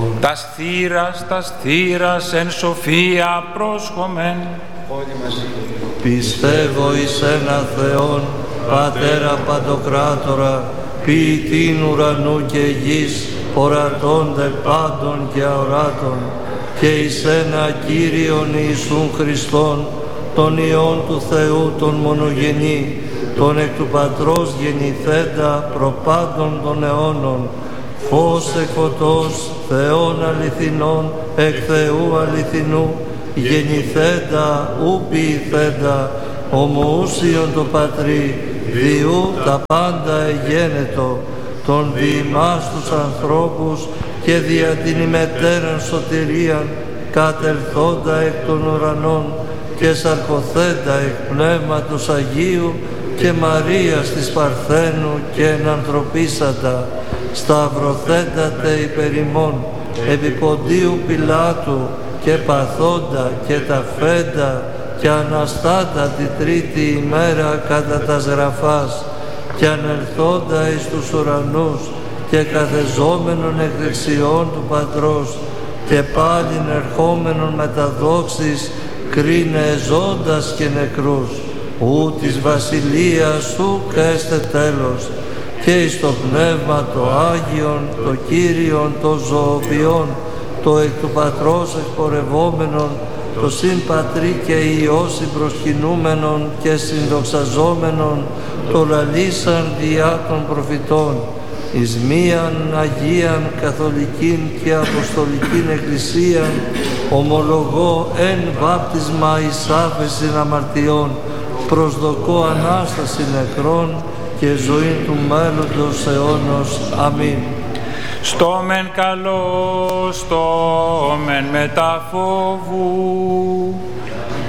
τας θύρας εν σοφία πρόσχομεν. Πιστεύω εις ένα Θεόν, Πατέρα Παντοκράτορα, ποιητήν ουρανού και γης, ορατώνται πάντων και αοράτων, και εις ένα Κύριον Ιησούν Χριστόν, τον Υιόν του Θεού τον μονογενή, τον εκ του Πατρός γεννηθέντα προπάντων των αιώνων, φως εκ φωτός, Θεών αληθινών, εκ Θεού αληθινού, γεννηθέντα, ου ποιηθέντα, ομοούσιον το Πατρί, διού τα πάντα εγένετο, τον διημάς τους ανθρώπους και δια την ημετέραν σωτηρίαν, κατελθόντα εκ των ουρανών και σαρκωθέντα εκ Πνεύματος Αγίου και Μαρίας της Παρθένου και ενανθρωπίσαντα, σταυρωθέντατε υπερ ημών, επί Ποντίου Πιλάτου και παθόντα και ταφέντα και αναστάτα τη τρίτη ημέρα κατά τας γραφάς και ανελθόντα εις τους ουρανούς και καθεζόμενον εκ δεξιών του Πατρός και πάλιν ερχόμενον με τα δόξης κρίνε ζώντας και νεκρούς, ου της βασιλείας σου καίστε τέλος, και εις το Πνεύμα το Άγιον, το Κύριον, το ζωοποιόν, το εκ του Πατρός εκπορευόμενον, το συν Πατρί και Υιό συμπροσκυνούμενον και συνδοξαζόμενον, το λαλήσαν διά των προφητών, εις μίαν Αγίαν Καθολικήν και Αποστολικήν Εκκλησίαν, ομολογώ εν βάπτισμα εις άφεσιν αμαρτιών, προσδοκώ Ανάσταση νεκρών και ζωή του μέλλοντος αιώνος. Αμήν. Στο μεν καλό, στο μεν μεταφόβου,